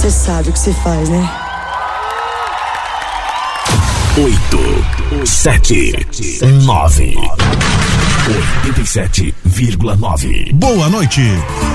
Você sabe o que se faz, né? 8, 7, 9, 87,9. Boa noite.